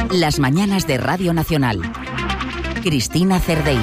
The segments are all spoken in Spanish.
Las mañanas de Radio Nacional. Cristina Cerdeira.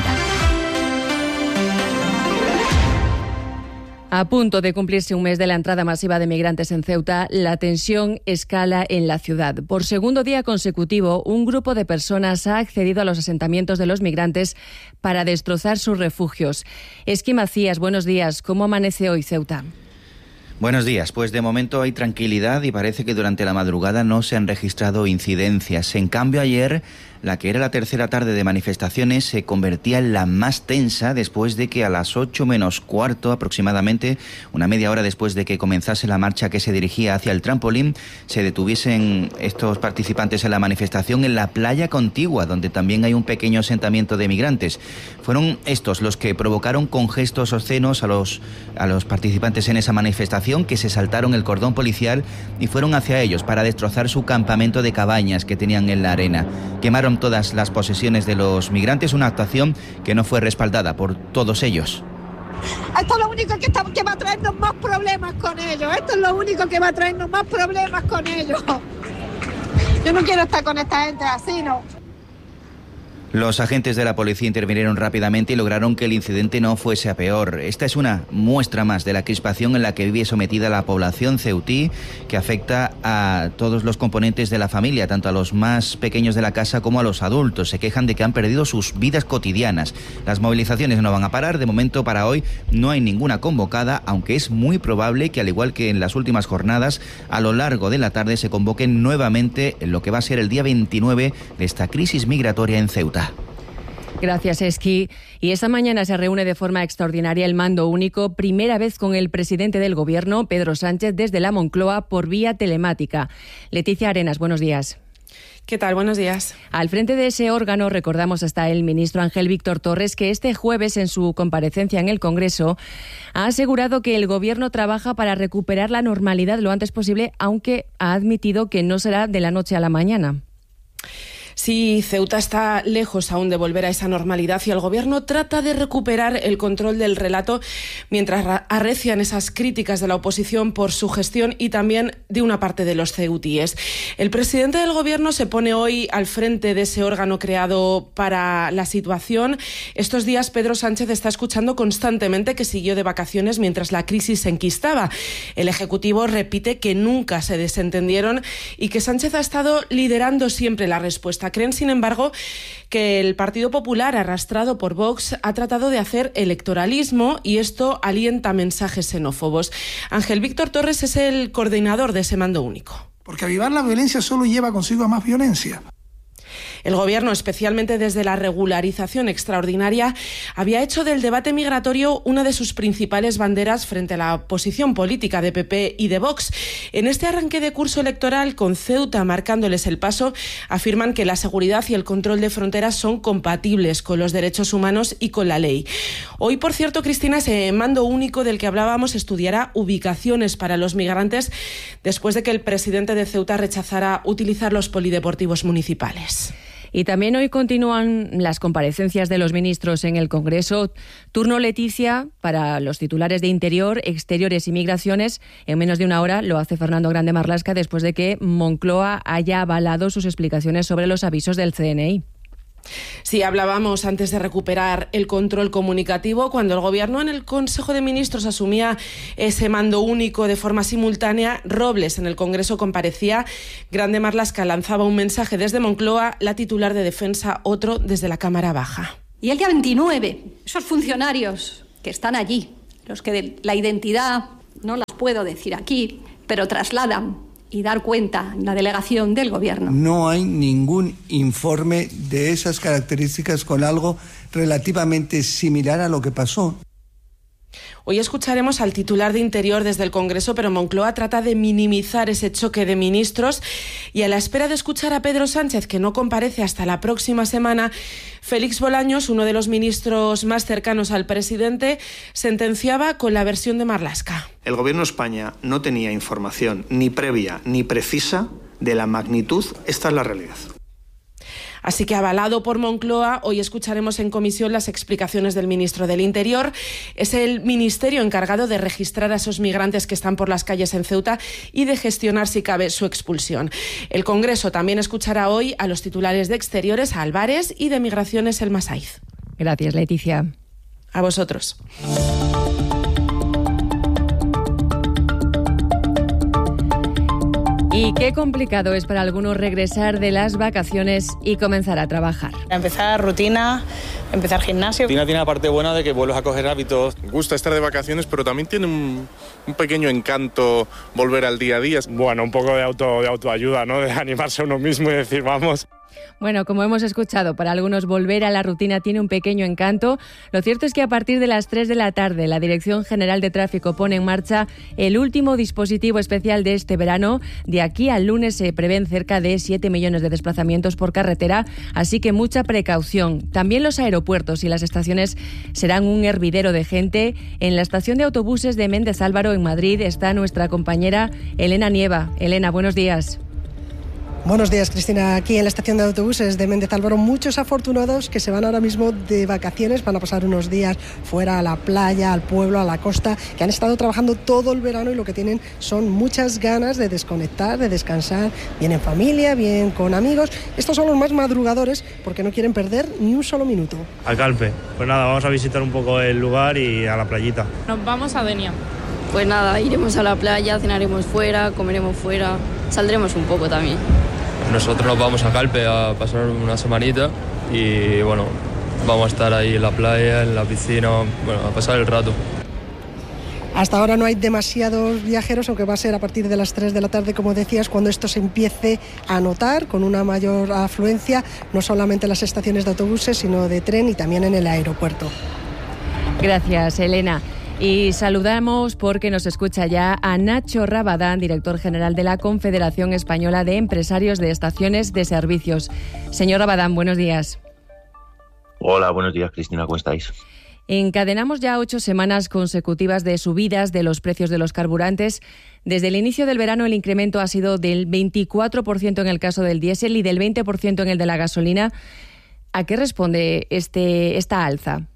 A punto de cumplirse un mes de la entrada masiva de migrantes en Ceuta, la tensión escala en la ciudad. Por segundo día consecutivo, un grupo de personas ha accedido a los asentamientos de los migrantes para destrozar sus refugios. Esqui Macías, buenos días. ¿Cómo amanece hoy Ceuta? Buenos días. Pues de momento hay tranquilidad y parece que durante la madrugada no se han registrado incidencias. En cambio, ayer, la que era la tercera tarde de manifestaciones se convertía en la más tensa después de que a las 8 menos cuarto aproximadamente, una media hora después de que comenzase la marcha que se dirigía hacia el trampolín, se detuviesen estos participantes en la manifestación en la playa contigua, donde también hay un pequeño asentamiento de migrantes. Fueron estos los que provocaron con gestos obscenos a los participantes en esa manifestación, que se saltaron el cordón policial y fueron hacia ellos para destrozar su campamento de cabañas que tenían en la arena. Quemaron todas las posesiones de los migrantes, una actuación que no fue respaldada por todos ellos. Esto es lo único que va a traernos más problemas con ellos. Esto es lo único que va a traernos más problemas con ellos. Yo no quiero estar con esta gente así, ¿no? Los agentes de la policía intervinieron rápidamente y lograron que el incidente no fuese a peor. Esta es una muestra más de la crispación en la que vive sometida la población ceutí, que afecta a todos los componentes de la familia, tanto a los más pequeños de la casa como a los adultos. Se quejan de que han perdido sus vidas cotidianas. Las movilizaciones no van a parar. De momento, para hoy no hay ninguna convocada, aunque es muy probable que, al igual que en las últimas jornadas, a lo largo de la tarde se convoquen nuevamente en lo que va a ser el día 29 de esta crisis migratoria en Ceuta. Gracias, Esqui. Y esta mañana se reúne de forma extraordinaria el mando único, primera vez con el presidente del Gobierno, Pedro Sánchez, desde la Moncloa por vía telemática. Leticia Arenas, buenos días. ¿Qué tal? Buenos días. Al frente de ese órgano, recordamos, está el ministro Ángel Víctor Torres, que este jueves, en su comparecencia en el Congreso, ha asegurado que el Gobierno trabaja para recuperar la normalidad lo antes posible, aunque ha admitido que no será de la noche a la mañana. Sí, Ceuta está lejos aún de volver a esa normalidad y el Gobierno trata de recuperar el control del relato mientras arrecian esas críticas de la oposición por su gestión y también de una parte de los ceutíes. El presidente del Gobierno se pone hoy al frente de ese órgano creado para la situación. Estos días Pedro Sánchez está escuchando constantemente que siguió de vacaciones mientras la crisis se enquistaba. El Ejecutivo repite que nunca se desentendieron y que Sánchez ha estado liderando siempre la respuesta. Creen, sin embargo, que el Partido Popular, arrastrado por Vox, ha tratado de hacer electoralismo y esto alienta mensajes xenófobos. Ángel Víctor Torres es el coordinador de ese mando único. Porque avivar la violencia solo lleva consigo a más violencia. El Gobierno, especialmente desde la regularización extraordinaria, había hecho del debate migratorio una de sus principales banderas frente a la oposición política de PP y de Vox. En este arranque de curso electoral, con Ceuta marcándoles el paso, afirman que la seguridad y el control de fronteras son compatibles con los derechos humanos y con la ley. Hoy, por cierto, Cristina, ese mando único del que hablábamos estudiará ubicaciones para los migrantes después de que el presidente de Ceuta rechazara utilizar los polideportivos municipales. Y también hoy continúan las comparecencias de los ministros en el Congreso. Turno, Leticia, para los titulares de Interior, Exteriores y Migraciones. En menos de una hora lo hace Fernando Grande Marlaska después de que Moncloa haya avalado sus explicaciones sobre los avisos del CNI. Sí, hablábamos antes de recuperar el control comunicativo. Cuando el Gobierno en el Consejo de Ministros asumía ese mando único de forma simultánea, Robles en el Congreso comparecía. Grande Marlaska lanzaba un mensaje desde Moncloa, la titular de Defensa otro desde la Cámara Baja. Y el día 29, esos funcionarios que están allí, los que la identidad no las puedo decir aquí, pero trasladan y dar cuenta en la delegación del Gobierno. No hay ningún informe de esas características con algo relativamente similar a lo que pasó. Hoy escucharemos al titular de Interior desde el Congreso, pero Moncloa trata de minimizar ese choque de ministros y a la espera de escuchar a Pedro Sánchez, que no comparece hasta la próxima semana, Félix Bolaños, uno de los ministros más cercanos al presidente, sentenciaba con la versión de Marlaska. El Gobierno de España no tenía información ni previa ni precisa de la magnitud. Esta es la realidad. Así que, avalado por Moncloa, hoy escucharemos en comisión las explicaciones del ministro del Interior. Es el ministerio encargado de registrar a esos migrantes que están por las calles en Ceuta y de gestionar, si cabe, su expulsión. El Congreso también escuchará hoy a los titulares de Exteriores, a Álvarez, y de Migraciones, Elma Saiz. Gracias, Leticia. A vosotros. Y qué complicado es para algunos regresar de las vacaciones y comenzar a trabajar. Empezar rutina, empezar gimnasio. Tiene la parte buena de que vuelves a coger hábitos. Me gusta estar de vacaciones, pero también tiene un pequeño encanto volver al día a día. Bueno, un poco de autoayuda, ¿no? De animarse a uno mismo y decir, vamos. Bueno, como hemos escuchado, para algunos volver a la rutina tiene un pequeño encanto. Lo cierto es que a partir de las 3 de la tarde la Dirección General de Tráfico pone en marcha el último dispositivo especial de este verano. De aquí al lunes se prevén cerca de 7 millones de desplazamientos por carretera, así que mucha precaución. También los aeropuertos y las estaciones serán un hervidero de gente. En la estación de autobuses de Méndez Álvaro, en Madrid, está nuestra compañera Elena Nieva. Elena, buenos días. Buenos días, Cristina. Aquí en la estación de autobuses de Méndez Álvaro, muchos afortunados que se van ahora mismo de vacaciones, van a pasar unos días fuera a la playa, al pueblo, a la costa, que han estado trabajando todo el verano y lo que tienen son muchas ganas de desconectar, de descansar, bien en familia, bien con amigos. Estos son los más madrugadores porque no quieren perder ni un solo minuto. A Calpe. Pues nada, vamos a visitar un poco el lugar y a la playita. Nos vamos a Denia. Pues nada, iremos a la playa, cenaremos fuera, comeremos fuera, saldremos un poco también. Nosotros nos vamos a Calpe a pasar una semanita y bueno, vamos a estar ahí en la playa, en la piscina, bueno, a pasar el rato. Hasta ahora no hay demasiados viajeros, aunque va a ser a partir de las 3 de la tarde, como decías, cuando esto se empiece a notar con una mayor afluencia, no solamente en las estaciones de autobuses, sino de tren y también en el aeropuerto. Gracias, Elena. Y saludamos porque nos escucha ya a Nacho Rabadán, director general de la Confederación Española de Empresarios de Estaciones de Servicios. Señor Rabadán, buenos días. Hola, buenos días, Cristina, ¿cómo estáis? Encadenamos ya 8 semanas consecutivas de subidas de los precios de los carburantes. Desde el inicio del verano el incremento ha sido del 24% en el caso del diésel y del 20% en el de la gasolina. ¿A qué responde esta alza?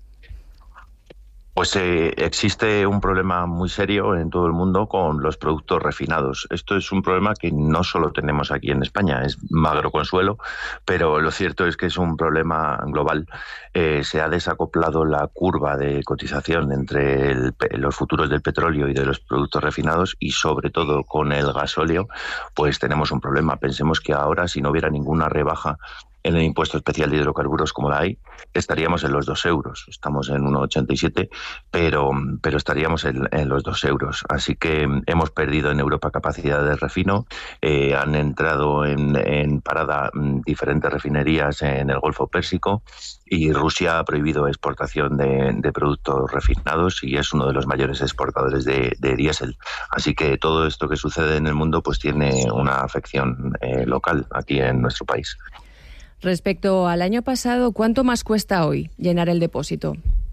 Pues existe un problema muy serio en todo el mundo con los productos refinados. Esto es un problema que no solo tenemos aquí en España, es magro consuelo, pero lo cierto es que es un problema global. Se ha desacoplado la curva de cotización entre los futuros del petróleo y de los productos refinados y sobre todo con el gasóleo, pues tenemos un problema. Pensemos que ahora, si no hubiera ninguna rebaja en el impuesto especial de hidrocarburos como la hay, estaríamos en los 2 euros. Estamos en 1,87, pero estaríamos en los 2 euros. Así que hemos perdido en Europa capacidad de refino. Han entrado en parada diferentes refinerías en el Golfo Pérsico y Rusia ha prohibido exportación de productos refinados y es uno de los mayores exportadores de diésel. Así que todo esto que sucede en el mundo pues tiene una afección local aquí en nuestro país. Respecto al año pasado, ¿cuánto más cuesta hoy llenar el depósito?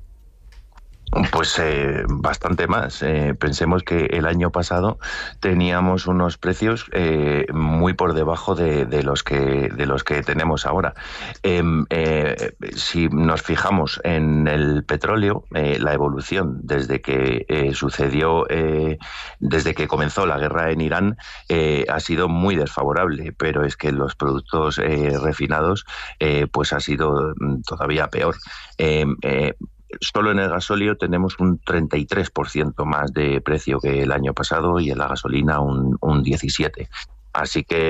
Pues bastante más. Pensemos que el año pasado teníamos unos precios muy por debajo de los que tenemos ahora. Si nos fijamos en el petróleo, la evolución desde que desde que comenzó la guerra en Irán ha sido muy desfavorable, pero es que los productos refinados pues ha sido todavía peor. Solo en el gasóleo tenemos un 33% más de precio que el año pasado y en la gasolina un 17%. Así que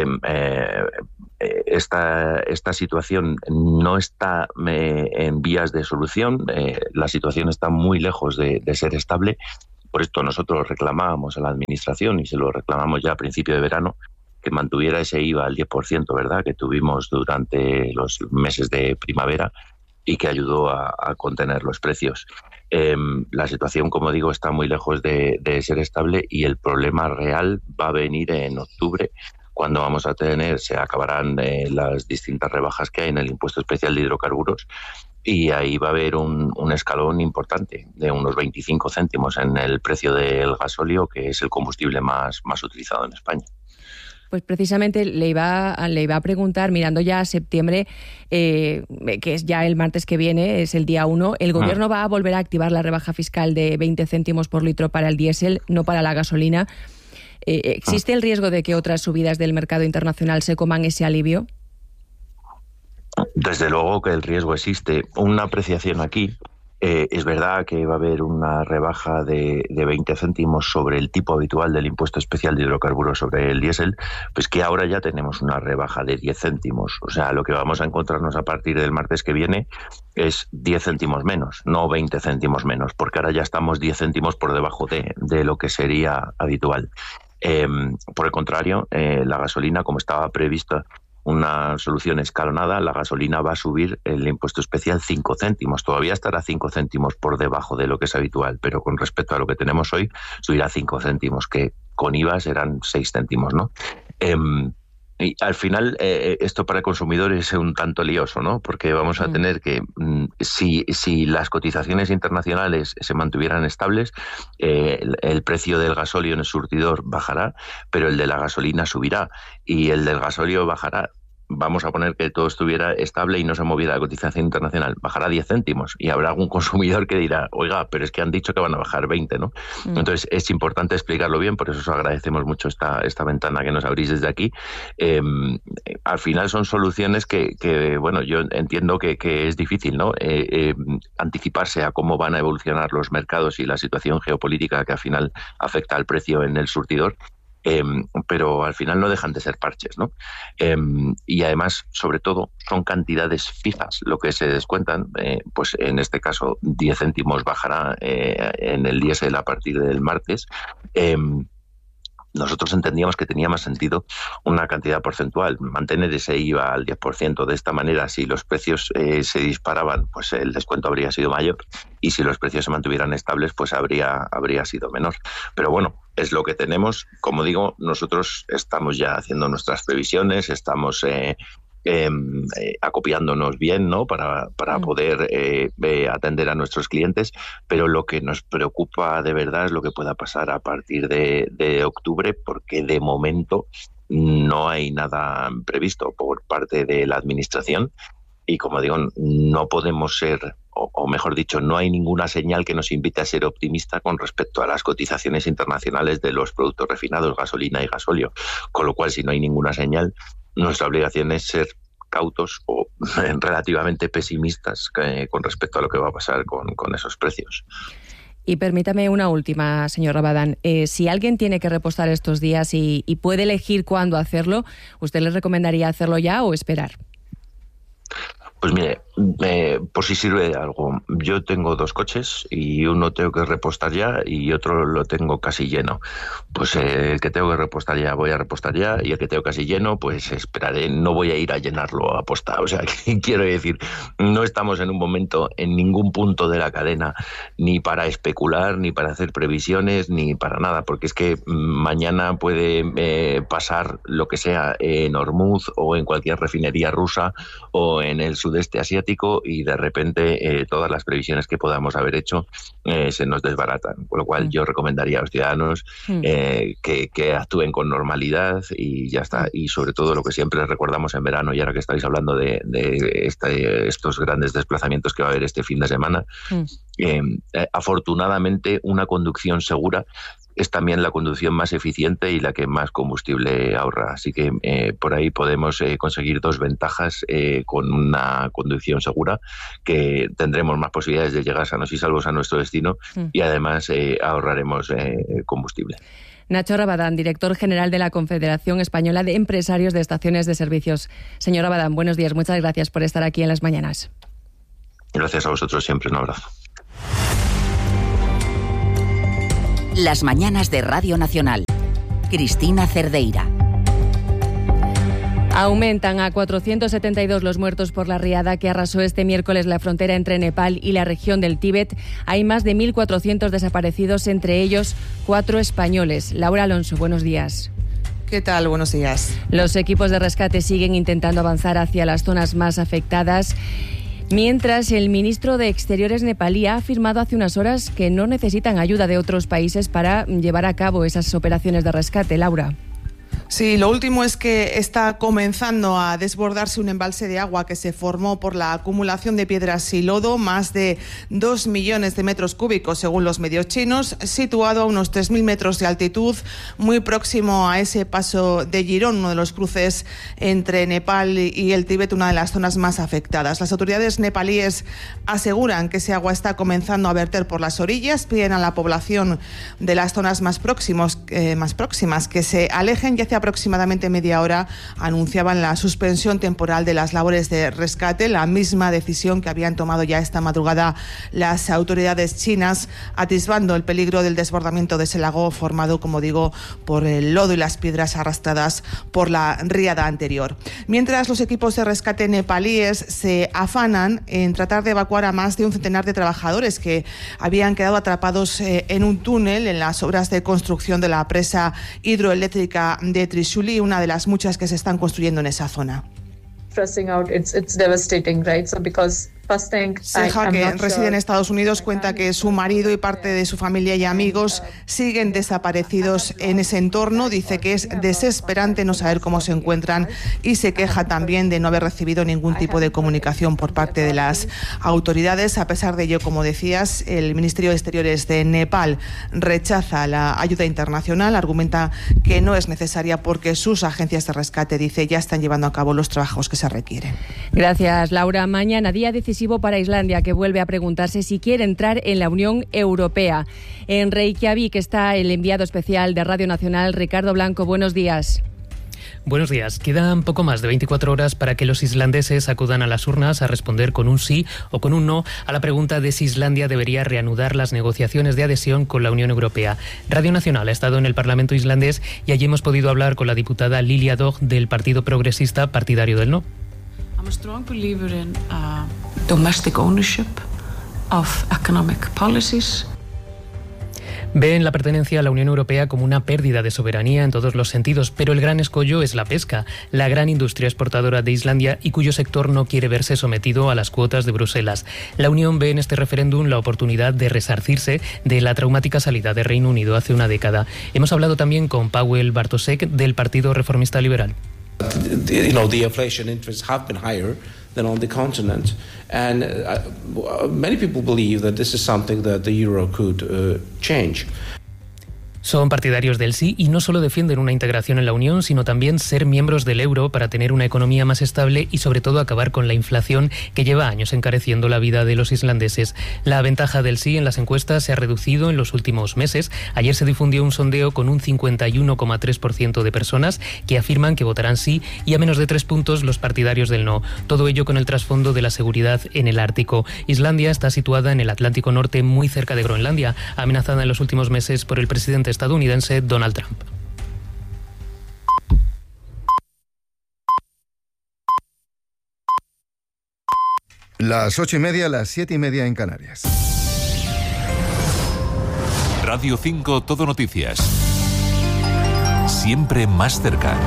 esta situación no está en vías de solución. La situación está muy lejos de ser estable. Por esto nosotros reclamábamos a la Administración, y se lo reclamamos ya a principio de verano, que mantuviera ese IVA al 10%, ¿verdad?, que tuvimos durante los meses de primavera, y que ayudó a contener los precios. La situación, como digo, está muy lejos de ser estable y el problema real va a venir en octubre, cuando se acabarán las distintas rebajas que hay en el impuesto especial de hidrocarburos y ahí va a haber un escalón importante de unos 25 céntimos en el precio del gasóleo, que es el combustible más utilizado en España. Pues precisamente le iba a preguntar, mirando ya a septiembre, que es ya el martes que viene, es el día 1, ¿el gobierno va a volver a activar la rebaja fiscal de 20 céntimos por litro para el diésel, no para la gasolina? ¿Existe el riesgo de que otras subidas del mercado internacional se coman ese alivio? Desde luego que el riesgo existe. Una apreciación aquí. Es verdad que va a haber una rebaja de 20 céntimos sobre el tipo habitual del impuesto especial de hidrocarburos sobre el diésel, pues que ahora ya tenemos una rebaja de 10 céntimos. O sea, lo que vamos a encontrarnos a partir del martes que viene es 10 céntimos menos, no 20 céntimos menos, porque ahora ya estamos 10 céntimos por debajo de lo que sería habitual. Por el contrario, la gasolina, como estaba prevista una solución escalonada, la gasolina va a subir el impuesto especial 5 céntimos. Todavía estará 5 céntimos por debajo de lo que es habitual, pero con respecto a lo que tenemos hoy, subirá 5 céntimos, que con IVA serán 6 céntimos, ¿no? Y al final esto para el consumidor es un tanto lioso, ¿no? Porque vamos a tener que, si las cotizaciones internacionales se mantuvieran estables, el precio del gasóleo en el surtidor bajará, pero el de la gasolina subirá y el del gasóleo bajará. Vamos a poner que todo estuviera estable y no se moviera la cotización internacional, bajará 10 céntimos y habrá algún consumidor que dirá, oiga, pero es que han dicho que van a bajar 20, ¿no? Entonces es importante explicarlo bien, por eso os agradecemos mucho esta ventana que nos abrís desde aquí. Al final son soluciones que bueno, yo entiendo que es difícil, ¿no? Anticiparse a cómo van a evolucionar los mercados y la situación geopolítica que al final afecta al precio en el surtidor. Pero al final no dejan de ser parches, ¿no? Y además, sobre todo, son cantidades fijas lo que se descuentan. Pues en este caso, 10 céntimos bajará en el diésel a partir del martes. Nosotros entendíamos que tenía más sentido una cantidad porcentual, mantener ese IVA al 10%. De esta manera, si los precios se disparaban, pues el descuento habría sido mayor, y si los precios se mantuvieran estables, pues habría sido menor. Pero bueno, es lo que tenemos. Como digo, nosotros estamos ya haciendo nuestras previsiones, estamos acopiándonos bien, ¿no? para poder atender a nuestros clientes, pero lo que nos preocupa de verdad es lo que pueda pasar a partir de octubre, porque de momento no hay nada previsto por parte de la Administración y, como digo, no podemos ser, o mejor dicho, no hay ninguna señal que nos invite a ser optimista con respecto a las cotizaciones internacionales de los productos refinados, gasolina y gasóleo, con lo cual, si no hay ninguna señal, nuestra obligación es ser cautos o relativamente pesimistas con respecto a lo que va a pasar con esos precios. Y permítame una última, señor Rabadán. Si alguien tiene que repostar estos días y puede elegir cuándo hacerlo, ¿usted le recomendaría hacerlo ya o esperar? Pues mire, por si sirve de algo, yo tengo 2 coches y uno tengo que repostar ya y otro lo tengo casi lleno. Pues el que tengo que repostar ya voy a repostar ya, y el que tengo casi lleno pues esperaré, no voy a ir a llenarlo a posta. O sea, quiero decir, no estamos en un momento en ningún punto de la cadena ni para especular, ni para hacer previsiones, ni para nada, porque es que mañana puede pasar lo que sea en Hormuz o en cualquier refinería rusa o en el sudeste asiático, y de repente todas las previsiones que podamos haber hecho se nos desbaratan. Con lo cual yo recomendaría a los ciudadanos que actúen con normalidad y ya está. Y sobre todo lo que siempre recordamos en verano, y ahora que estáis hablando de estos grandes desplazamientos que va a haber este fin de semana, afortunadamente una conducción segura es también la conducción más eficiente y la que más combustible ahorra. Así que por ahí podemos conseguir 2 ventajas con una conducción segura, que tendremos más posibilidades de llegar sanos y salvos a nuestro destino y además ahorraremos combustible. Nacho Rabadán, director general de la Confederación Española de Empresarios de Estaciones de Servicios. Señor Rabadán, buenos días. Muchas gracias por estar aquí en Las Mañanas. Gracias a vosotros siempre. Un abrazo. Las Mañanas de Radio Nacional. Cristina Cerdeira. Aumentan a 472 los muertos por la riada que arrasó este miércoles la frontera entre Nepal y la región del Tíbet. Hay más de 1.400 desaparecidos, entre ellos 4 españoles. Laura Alonso, buenos días. ¿Qué tal? Buenos días. Los equipos de rescate siguen intentando avanzar hacia las zonas más afectadas, mientras el ministro de Exteriores nepalí ha afirmado hace unas horas que no necesitan ayuda de otros países para llevar a cabo esas operaciones de rescate. Laura. Sí, lo último es que está comenzando a desbordarse un embalse de agua que se formó por la acumulación de piedras y lodo, más de 2 millones de metros cúbicos según los medios chinos, situado a unos 3.000 metros de altitud, muy próximo a ese paso de Jirón, uno de los cruces entre Nepal y el Tíbet, una de las zonas más afectadas. Las autoridades nepalíes aseguran que ese agua está comenzando a verter por las orillas, piden a la población de las zonas más próximas que se alejen. Y hace aproximadamente media hora anunciaban la suspensión temporal de las labores de rescate, la misma decisión que habían tomado ya esta madrugada las autoridades chinas, atisbando el peligro del desbordamiento de ese lago formado, como digo, por el lodo y las piedras arrastradas por la riada anterior. Mientras, los equipos de rescate nepalíes se afanan en tratar de evacuar a más de un centenar de trabajadores que habían quedado atrapados en un túnel en las obras de construcción de la presa hidroeléctrica de Trishuli, una de las muchas que se están construyendo en esa zona. Seja, que reside en Estados Unidos, cuenta que su marido y parte de su familia y amigos siguen desaparecidos en ese entorno. Dice que es desesperante no saber cómo se encuentran y se queja también de no haber recibido ningún tipo de comunicación por parte de las autoridades. A pesar de ello, como decías, el Ministerio de Exteriores de Nepal rechaza la ayuda internacional, argumenta que no es necesaria porque sus agencias de rescate, dice, ya están llevando a cabo los trabajos que se requieren. Gracias, Laura. Mañana, día decisivo para Islandia, que vuelve a preguntarse si quiere entrar en la Unión Europea. En Reykjavik está el enviado especial de Radio Nacional, Ricardo Blanco. Buenos días. Buenos días. Quedan poco más de 24 horas para que los islandeses acudan a las urnas a responder con un sí o con un no a la pregunta de si Islandia debería reanudar las negociaciones de adhesión con la Unión Europea. Radio Nacional ha estado en el Parlamento islandés y allí hemos podido hablar con la diputada Lilja Dögg del Partido Progresista, partidario del no. I'm a strong believer in domestic ownership of economic policies. Ven la pertenencia a la Unión Europea como una pérdida de soberanía en todos los sentidos, pero el gran escollo es la pesca, la gran industria exportadora de Islandia y cuyo sector no quiere verse sometido a las cuotas de Bruselas. La Unión ve en este referéndum la oportunidad de resarcirse de la traumática salida de Reino Unido hace una década. Hemos hablado también con Pável Bartošek del Partido Reformista Liberal. The inflation interests have been higher than on the continent, and many people believe that this is something that the euro could change. Son partidarios del sí y no solo defienden una integración en la Unión, sino también ser miembros del euro para tener una economía más estable y sobre todo acabar con la inflación que lleva años encareciendo la vida de los islandeses. La ventaja del sí en las encuestas se ha reducido en los últimos meses. Ayer se difundió un sondeo con un 51,3% de personas que afirman que votarán sí y a menos de 3 puntos los partidarios del no. Todo ello con el trasfondo de la seguridad en el Ártico. Islandia está situada en el Atlántico Norte, muy cerca de Groenlandia, amenazada en los últimos meses por el presidente estadounidense Donald Trump. Las 8:30, las 7:30 en Canarias. Radio 5 Todo Noticias. Siempre más cerca.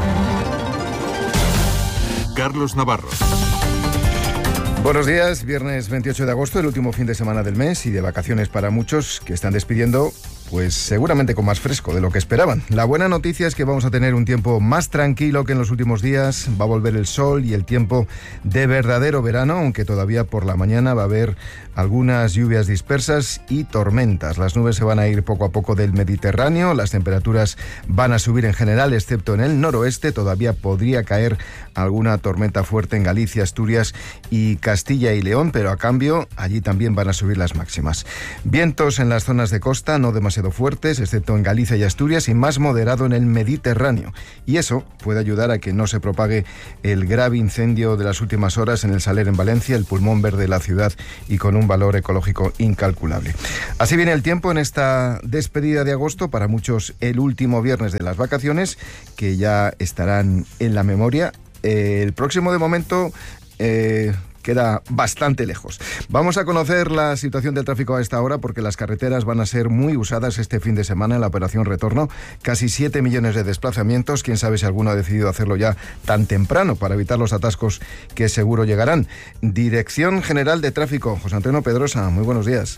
Carlos Navarro. Buenos días, viernes 28 de agosto, el último fin de semana del mes y de vacaciones para muchos que están despidiendo, pues seguramente con más fresco de lo que esperaban. La buena noticia es que vamos a tener un tiempo más tranquilo que en los últimos días, va a volver el sol y el tiempo de verdadero verano, aunque todavía por la mañana va a haber algunas lluvias dispersas y tormentas. Las nubes se van a ir poco a poco del Mediterráneo, las temperaturas van a subir en general, excepto en el noroeste, todavía podría caer alguna tormenta fuerte en Galicia, Asturias y Castilla y León, pero a cambio allí también van a subir las máximas. Vientos en las zonas de costa no demasiado fuertes, excepto en Galicia y Asturias, y más moderado en el Mediterráneo. Y eso puede ayudar a que no se propague el grave incendio de las últimas horas en el Saler, en Valencia, el pulmón verde de la ciudad y con un valor ecológico incalculable. Así viene el tiempo en esta despedida de agosto, para muchos el último viernes de las vacaciones, que ya estarán en la memoria. El próximo, de momento, queda bastante lejos. Vamos a conocer la situación del tráfico a esta hora, porque las carreteras van a ser muy usadas este fin de semana en la operación Retorno. Casi 7 millones de desplazamientos. Quién sabe si alguno ha decidido hacerlo ya tan temprano para evitar los atascos que seguro llegarán. Dirección General de Tráfico, José Antonio Pedrosa, muy buenos días.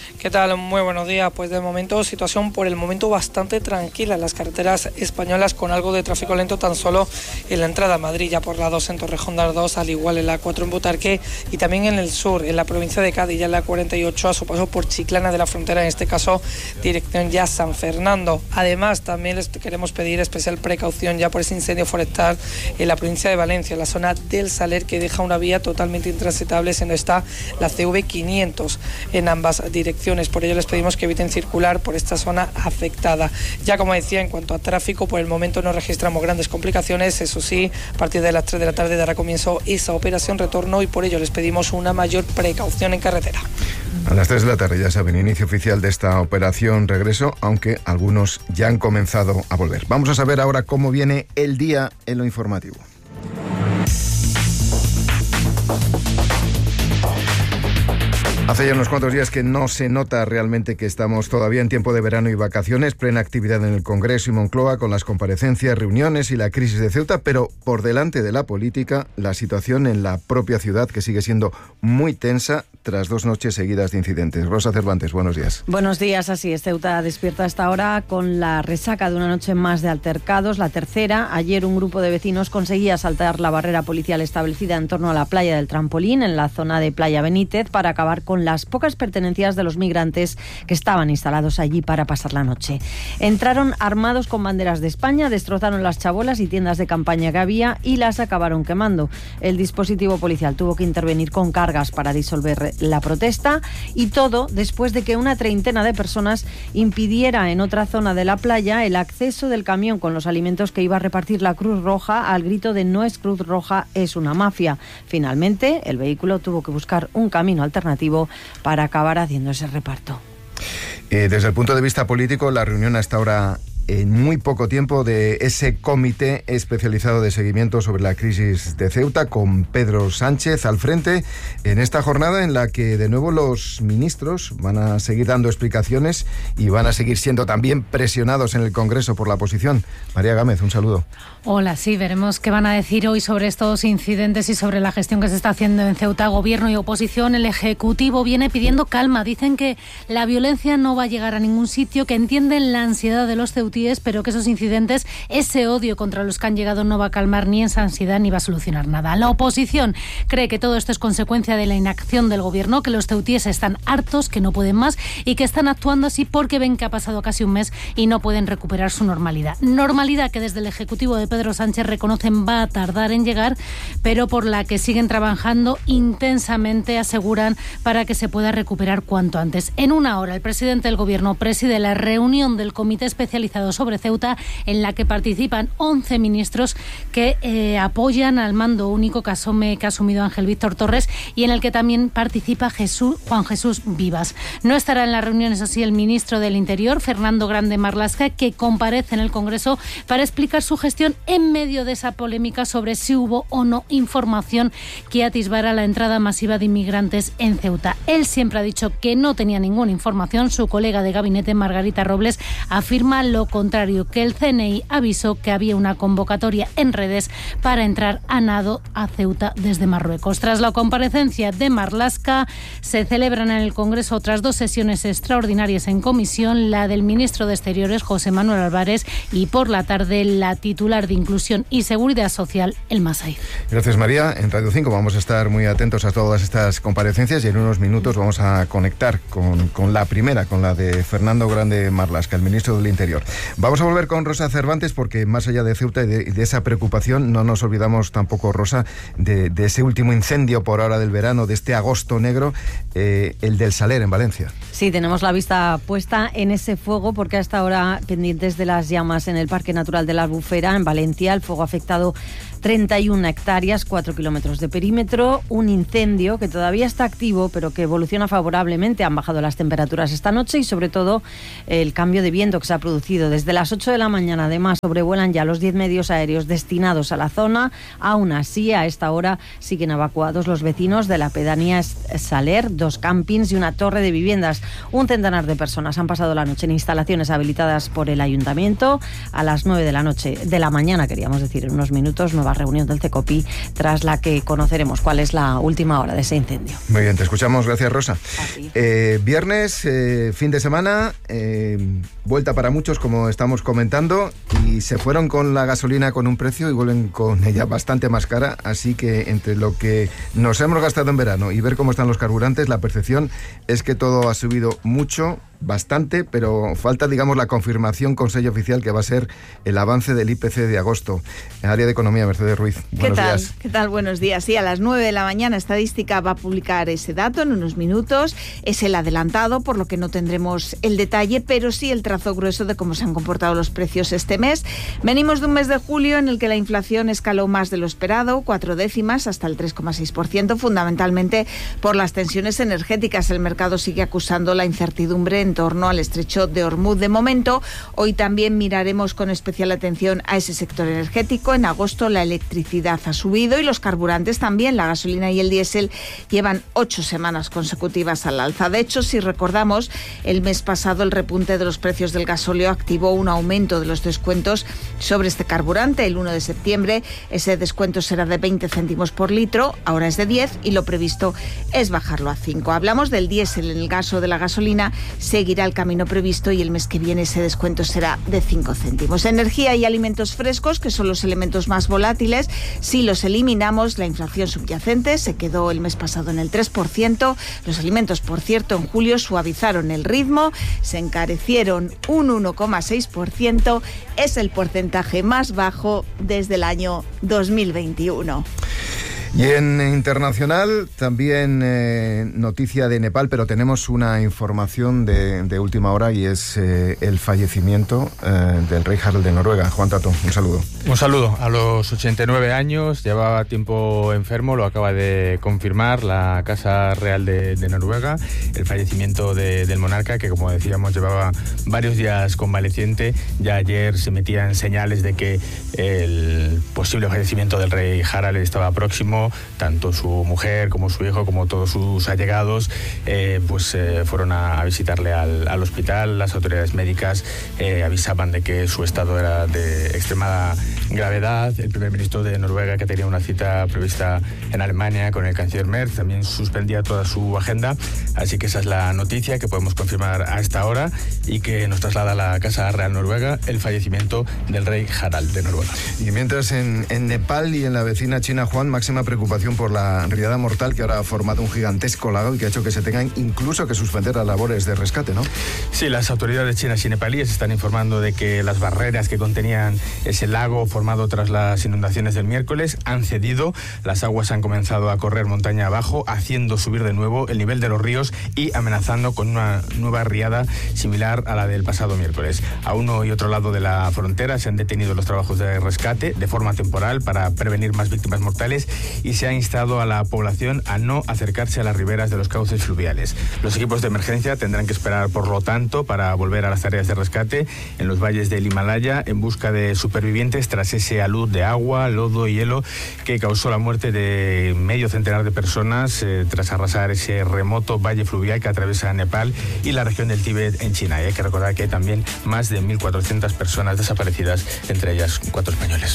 ¿Qué tal? Muy buenos días. Pues de momento, situación por el momento bastante tranquila en las carreteras españolas, con algo de tráfico lento tan solo en la entrada a Madrid, ya por la 2 en Torrejón de Ardoz, al igual en la 4 en Butarque, y también en el sur, en la provincia de Cádiz, ya en la 48 a su paso por Chiclana de la Frontera, en este caso dirección ya San Fernando. Además, también les queremos pedir especial precaución ya por ese incendio forestal en la provincia de Valencia, en la zona del Saler, que deja una vía totalmente intransitable, siendo esta la CV500 en ambas direcciones. Por ello les pedimos que eviten circular por esta zona afectada. Ya como decía, en cuanto a tráfico, por el momento no registramos grandes complicaciones. Eso sí, a partir de las 3 de la tarde dará comienzo esa operación retorno, y por ello les pedimos una mayor precaución en carretera. A las 3 de la tarde, ya saben, inicio oficial de esta operación regreso, aunque algunos ya han comenzado a volver. Vamos a saber ahora cómo viene el día en lo informativo. Hace ya unos cuantos días que no se nota realmente que estamos todavía en tiempo de verano y vacaciones, plena actividad en el Congreso y Moncloa con las comparecencias, reuniones y la crisis de Ceuta, pero por delante de la política, la situación en la propia ciudad, que sigue siendo muy tensa tras 2 noches seguidas de incidentes. Rosa Cervantes, buenos días. Buenos días, así es. Ceuta despierta a esta hora con la resaca de una noche más de altercados, la tercera. Ayer un grupo de vecinos conseguía saltar la barrera policial establecida en torno a la playa del Trampolín, en la zona de Playa Benítez, para acabar con las pocas pertenencias de los migrantes que estaban instalados allí para pasar la noche. Entraron armados con banderas de España, destrozaron las chabolas y tiendas de campaña que había y las acabaron quemando. El dispositivo policial tuvo que intervenir con cargas para disolver la protesta, y todo después de que una treintena de personas impidiera en otra zona de la playa el acceso del camión con los alimentos que iba a repartir la Cruz Roja, al grito de "no es Cruz Roja, es una mafia". Finalmente, el vehículo tuvo que buscar un camino alternativo para acabar haciendo ese reparto. Desde el punto de vista político, la reunión hasta ahora en muy poco tiempo de ese comité especializado de seguimiento sobre la crisis de Ceuta, con Pedro Sánchez al frente, en esta jornada en la que de nuevo los ministros van a seguir dando explicaciones y van a seguir siendo también presionados en el Congreso por la oposición. María Gámez, un saludo. Hola, sí, veremos qué van a decir hoy sobre estos incidentes y sobre la gestión que se está haciendo en Ceuta. Gobierno y oposición, el Ejecutivo viene pidiendo calma. Dicen que la violencia no va a llegar a ningún sitio, que entienden la ansiedad de los ceutíes, pero que esos incidentes, ese odio contra los que han llegado, no va a calmar ni esa ansiedad ni va a solucionar nada. La oposición cree que todo esto es consecuencia de la inacción del Gobierno, que los ceutíes están hartos, que no pueden más y que están actuando así porque ven que ha pasado casi un mes y no pueden recuperar su normalidad. Normalidad que desde el Ejecutivo de Pedro Sánchez reconocen va a tardar en llegar, pero por la que siguen trabajando intensamente, aseguran, para que se pueda recuperar cuanto antes. En una hora, el presidente del Gobierno preside la reunión del Comité Especializado sobre Ceuta, en la que participan 11 ministros que apoyan al mando único que ha asumido Ángel Víctor Torres, y en el que también participa Juan Jesús Vivas. No estará en la reunión, eso sí, el ministro del Interior, Fernando Grande Marlaska, que comparece en el Congreso para explicar su gestión en medio de esa polémica sobre si hubo o no información que atisbara la entrada masiva de inmigrantes en Ceuta. Él siempre ha dicho que no tenía ninguna información. Su colega de gabinete, Margarita Robles, afirma lo contrario, que el CNI avisó que había una convocatoria en redes para entrar a nado a Ceuta desde Marruecos. Tras la comparecencia de Marlaska, se celebran en el Congreso otras 2 sesiones extraordinarias en comisión, la del ministro de Exteriores, José Manuel Álvarez, y por la tarde la titular de Inclusión y Seguridad Social, Elma Saiz. Gracias, María. En Radio 5 vamos a estar muy atentos a todas estas comparecencias, y en unos minutos vamos a conectar con la primera, con la de Fernando Grande Marlaska, el ministro del Interior. Vamos a volver con Rosa Cervantes, porque más allá de Ceuta y de esa preocupación, no nos olvidamos tampoco, Rosa, de ese último incendio por ahora del verano, de este agosto negro, el del Saler en Valencia. Sí, tenemos la vista puesta en ese fuego, porque hasta ahora pendientes de las llamas en el Parque Natural de la Albufera, en Valencia. El fuego ha afectado 31 hectáreas, 4 kilómetros de perímetro, un incendio que todavía está activo, pero que evoluciona favorablemente. Han bajado las temperaturas esta noche y sobre todo el cambio de viento que se ha producido. Desde las 8 de la mañana, además, sobrevuelan ya los 10 medios aéreos destinados a la zona. Aún así, a esta hora siguen evacuados los vecinos de la pedanía Saler, 2 campings y una torre de viviendas. Un centenar de personas han pasado la noche en instalaciones habilitadas por el ayuntamiento. A las 9 de la mañana, queríamos decir, en unos minutos, nueva nueva reunión del CECOPI tras la que conoceremos cuál es la última hora de ese incendio. Muy bien, te escuchamos. Gracias, Rosa. Viernes, fin de semana, vuelta para muchos, como estamos comentando, y se fueron con la gasolina con un precio y vuelven con ella bastante más cara, así que entre lo que nos hemos gastado en verano y ver cómo están los carburantes, la percepción es que todo ha subido mucho, bastante, pero falta, digamos, la confirmación con sello oficial que va a ser el avance del IPC de agosto. Área de Economía, Mercedes Ruiz. Buenos días. ¿Qué tal? Buenos días. Sí, a las 9 de la mañana Estadística va a publicar ese dato en unos minutos. Es el adelantado, por lo que no tendremos el detalle, pero sí el trazo grueso de cómo se han comportado los precios este mes. Venimos de un mes de julio en el que la inflación escaló más de lo esperado, 4 décimas hasta el 3,6%, fundamentalmente por las tensiones energéticas. El mercado sigue acusando la incertidumbre en torno al estrecho de Hormuz. De momento, hoy también miraremos con especial atención a ese sector energético. En agosto la electricidad ha subido y los carburantes también. La gasolina y el diésel llevan 8 semanas consecutivas al alza. De hecho, si recordamos, el mes pasado el repunte de los precios del gasóleo activó un aumento de los descuentos sobre este carburante. El 1 de septiembre ese descuento será de 20 céntimos por litro, ahora es de 10 y lo previsto es bajarlo a 5. Hablamos del diésel. En el caso de la gasolina seguirá el camino previsto y el mes que viene ese descuento será de 5 céntimos. Energía y alimentos frescos, que son los elementos más volátiles, si los eliminamos, la inflación subyacente se quedó el mes pasado en el 3%. Los alimentos, por cierto, en julio suavizaron el ritmo, se encarecieron un 1,6%, es el porcentaje más bajo desde el año 2021. Y en internacional también noticia de Nepal, pero tenemos una información de última hora y es el fallecimiento del rey Harald de Noruega. Juan Tato, un saludo. Un saludo. A los 89 años, llevaba tiempo enfermo, lo acaba de confirmar la Casa Real de Noruega, el fallecimiento del monarca, que como decíamos llevaba varios días convaleciente. Ya ayer se metían señales de que el posible fallecimiento del rey Harald estaba próximo. Tanto su mujer como su hijo como todos sus allegados fueron a visitarle al hospital. Las autoridades médicas avisaban de que su estado era de extremada gravedad. El primer ministro de Noruega, que tenía una cita prevista en Alemania con el canciller Merz, también suspendía toda su agenda. Así que esa es la noticia que podemos confirmar a esta hora y que nos traslada a la Casa Real Noruega, el fallecimiento del rey Harald de Noruega. Y mientras en Nepal y en la vecina China, Juan, máxima preocupación por la riada mortal que ahora ha formado un gigantesco lago y que ha hecho que se tengan incluso que suspender las labores de rescate, ¿no? Sí, las autoridades chinas y nepalíes están informando de que las barreras que contenían ese lago formado tras las inundaciones del miércoles han cedido. Las aguas han comenzado a correr montaña abajo, haciendo subir de nuevo el nivel de los ríos y amenazando con una nueva riada similar a la del pasado miércoles. A uno y otro lado de la frontera se han detenido los trabajos de rescate de forma temporal para prevenir más víctimas mortales y se ha instado a la población a no acercarse a las riberas de los cauces fluviales. Los equipos de emergencia tendrán que esperar, por lo tanto, para volver a las tareas de rescate en los valles del Himalaya en busca de supervivientes tras ese alud de agua, lodo y hielo que causó la muerte de medio centenar de personas tras arrasar ese remoto valle fluvial que atraviesa Nepal y la región del Tíbet en China. Y hay que recordar que hay también más de 1.400 personas desaparecidas, entre ellas 4 españoles.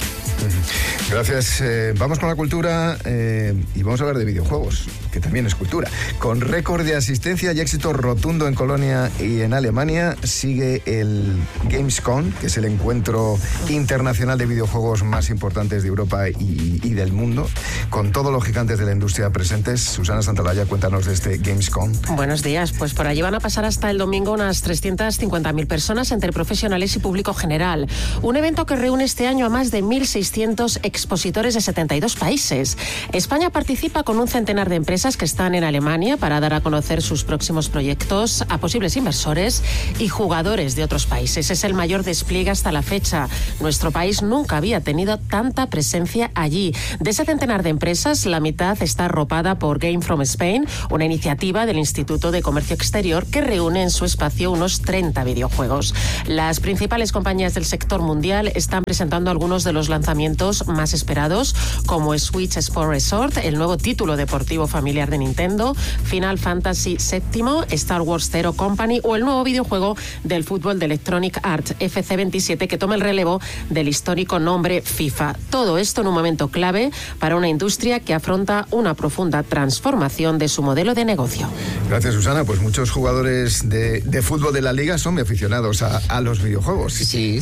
Gracias. Vamos con la cultura y vamos a hablar de videojuegos, que también es cultura. Con récord de asistencia y éxito rotundo en Colonia y en Alemania, sigue el Gamescom, que es el encuentro internacional de videojuegos más importantes de Europa y del mundo, con todos los gigantes de la industria presentes. Susana Santalaya, cuéntanos de este Gamescom. Buenos días. Pues por allí van a pasar hasta el domingo unas 350.000 personas entre profesionales y público general. Un evento que reúne este año a más de 1.600 expositores de 72 países. España participa con un centenar de empresas que están en Alemania para dar a conocer sus próximos proyectos a posibles inversores y jugadores de otros países. Es el mayor despliegue hasta la fecha. Nuestro país nunca había tenido tanta presencia allí. De ese centenar de empresas, la mitad está arropada por Game from Spain, una iniciativa del Instituto de Comercio Exterior que reúne en su espacio unos 30 videojuegos. Las principales compañías del sector mundial están presentando algunos de los lanzamientos más esperados, como Switch Sports Sport Resort, el nuevo título deportivo familiar de Nintendo, Final Fantasy VII, Star Wars Zero Company o el nuevo videojuego del fútbol de Electronic Arts, FC27, que toma el relevo del histórico nombre FIFA. Todo esto en un momento clave para una industria que afronta una profunda transformación de su modelo de negocio. Gracias, Susana. Pues muchos jugadores de fútbol de la Liga son aficionados a los videojuegos. Sí.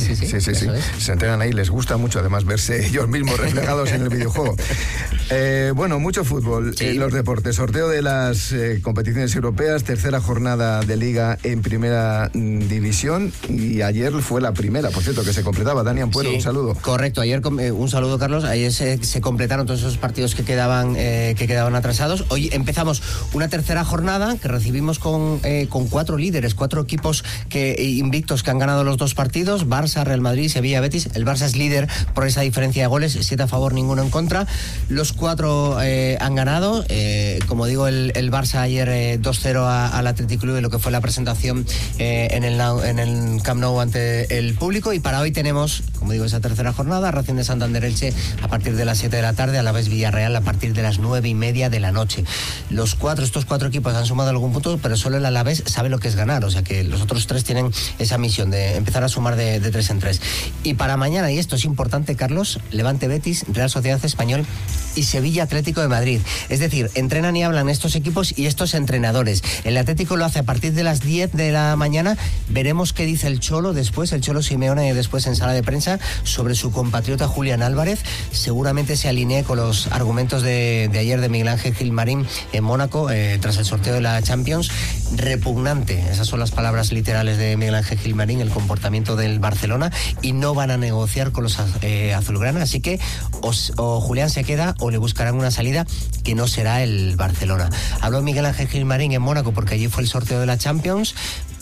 Se entrenan ahí, les gusta mucho además verse ellos mismos reflejados en el videojuego. Bueno, mucho fútbol. Los deportes. Sorteo de las competiciones europeas, tercera jornada de Liga en Primera División, y ayer fue la primera, por cierto, que se completaba. Dani Ampuero, un saludo. Correcto, ayer un saludo, Carlos. Ayer se completaron todos esos partidos que quedaban atrasados. Hoy empezamos una tercera jornada que recibimos con 4 líderes, 4 equipos invictos que han ganado los 2 partidos: Barça, Real Madrid, Sevilla, Betis. El Barça es líder por esa diferencia de goles, 7 a favor, ninguno en contra. Los 4 han ganado. Como digo, el Barça ayer 2-0 al Athletic Club en lo que fue la presentación en el Camp Nou ante el público. Y para hoy tenemos, como digo, esa tercera jornada: Racing de Santander Elche a partir de las 7 de la tarde, Alavés Villarreal a partir de las 9:30 de la noche. Estos 4 equipos han sumado algún punto, pero solo el Alavés sabe lo que es ganar, o sea que los otros 3 tienen esa misión de empezar a sumar de 3 en 3. Y para mañana, y esto es importante, Carlos, Levante Betis, Real Sociedad Español y Sevilla Atlético de Madrid. Es decir, entrenan y hablan estos equipos y estos entrenadores. El Atlético lo hace a partir de las 10 de la mañana. Veremos qué dice el Cholo después, el Cholo Simeone después en sala de prensa, sobre su compatriota Julián Álvarez. Seguramente se alinee con los argumentos de ayer de Miguel Ángel Gilmarín en Mónaco, tras el sorteo de la Champions. Repugnante, esas son las palabras literales de Miguel Ángel Gilmarín, el comportamiento del Barcelona, y no van a negociar con los azulgrana, así que o Julián se queda o le buscarán una salida que no será el Barcelona. Habló Miguel Ángel Gilmarín en Mónaco porque allí fue el sorteo de la Champions.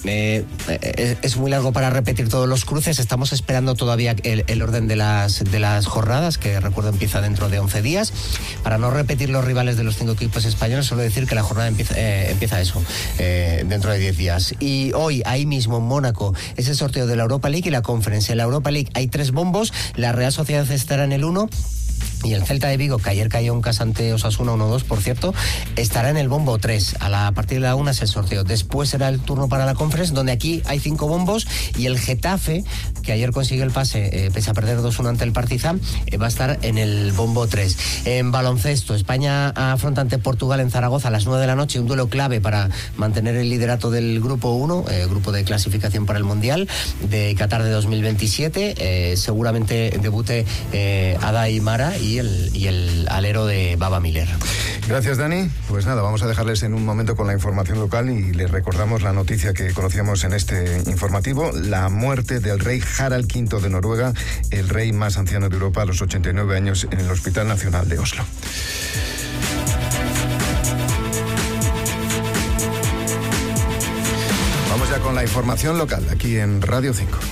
Es muy largo para repetir todos los cruces. Estamos esperando todavía el orden de las jornadas, que recuerdo empieza dentro de 11 días. Para no repetir los rivales de los 5 equipos españoles, suelo decir que la jornada empieza eso, dentro de 10 días. Y hoy, ahí mismo en Mónaco, es el sorteo de la Europa League y la Conference. En la Europa League hay 3 bombos. La Real Sociedad estará en el 1. Y el Celta de Vigo, que ayer cayó en casa ante Osasuna 1-2, por cierto, estará en el bombo 3. A partir de la 1 es el sorteo. Después será el turno para la Conference, donde aquí hay 5 bombos. Y el Getafe, que ayer consiguió el pase, pese a perder 2-1 ante el Partizan, va a estar en el bombo 3. En baloncesto, España afronta ante Portugal en Zaragoza a las 9 de la noche, un duelo clave para mantener el liderato del grupo 1, grupo de clasificación para el Mundial de Qatar de 2027. Seguramente debute Adai Mara y el alero de Baba Miller. Gracias, Dani. Pues nada, vamos a dejarles en un momento con la información local y les recordamos la noticia que conocíamos en este informativo: la muerte del rey Harald V de Noruega, el rey más anciano de Europa, a los 89 años en el Hospital Nacional de Oslo. Vamos ya con la información local aquí en Radio 5.